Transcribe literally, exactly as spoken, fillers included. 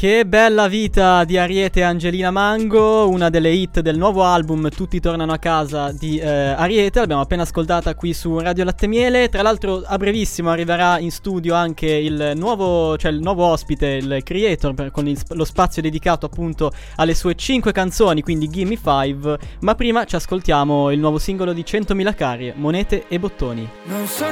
Che bella vita di Ariete e Angelina Mango, una delle hit del nuovo album Tutti tornano a casa di eh, Ariete. L'abbiamo appena ascoltata qui su Radio Latte Miele. Tra l'altro a brevissimo arriverà in studio anche il nuovo, cioè il nuovo ospite, il creator, per, con il, lo spazio dedicato appunto alle sue cinque canzoni, quindi Gimme Five. Ma prima ci ascoltiamo il nuovo singolo di centomila Carie, Monete e Bottoni. Non so